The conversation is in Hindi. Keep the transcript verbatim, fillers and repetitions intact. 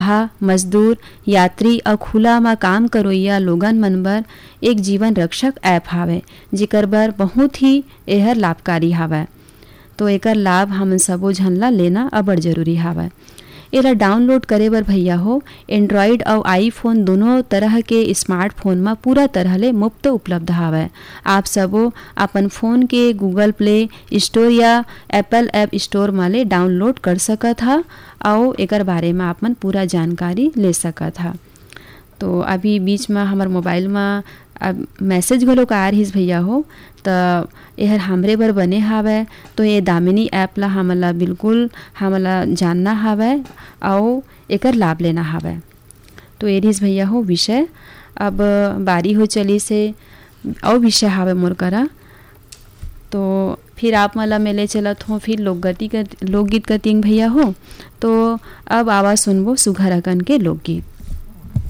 सभा, मजदूर, यात्री और खुला में काम करोइया लोगन मन बर एक जीवन रक्षक ऐप हावे, जेकर बर बहुत ही एहर लाभकारी हावय। तो एकर लाभ हम सबो झन ला लेना अबड़ जरूरी हावय। एला डाउनलोड करे बर भैया हो एंड्रॉयड और आईफोन दोनों तरह के स्मार्टफोन में पूरा तरह ले मुफ्त उपलब्ध हावय। आप सबो अपन फोन के गूगल प्ले स्टोर या एप्पल ऐप स्टोर में ले डाउनलोड कर सकत हा और एकर बारे में आप मन पूरा जानकारी ले सकत हा। तो अभी बीच में हमार मोबाइल में अब मैसेज घलोक आ रहिस भैया हो, तो यहर हमरे बर बने हावय। तो ये दामिनी ऐप ला हमला बिल्कुल हमला जानना हावय और एकर लाभ लेना हावय। तो ये रहिस भैया हो विषय। अब बारी हो चली से और विषय हावय मोर करा। तो फिर आप मला मिले चलत हो फिर लोकगीत का लोकगीत का तिंग भैया हो। तो अब आवाज़ सुनबो सुघर अकन के लोकगीत।